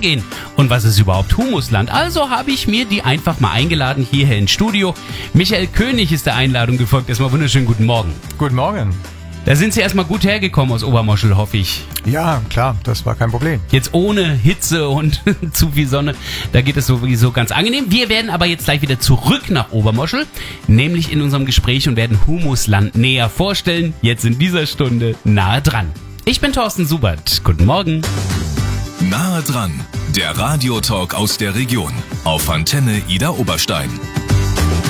gehen. Und was ist überhaupt Humusland? Also habe ich mir die einfach mal eingeladen hierher ins Studio. Michael König ist der Einladung gefolgt. Erstmal wunderschönen guten Morgen. Guten Morgen. Da sind Sie erstmal gut hergekommen aus Obermoschel, hoffe ich. Ja, klar, das war kein Problem. Jetzt ohne Hitze und zu viel Sonne, da geht es sowieso ganz angenehm. Wir werden aber jetzt gleich wieder zurück nach Obermoschel, nämlich in unserem Gespräch und werden Humusland näher vorstellen. Jetzt in dieser Stunde nahe dran. Ich bin Thorsten Subert. Guten Morgen. Nahe dran, der Radiotalk aus der Region auf Antenne Idar Oberstein.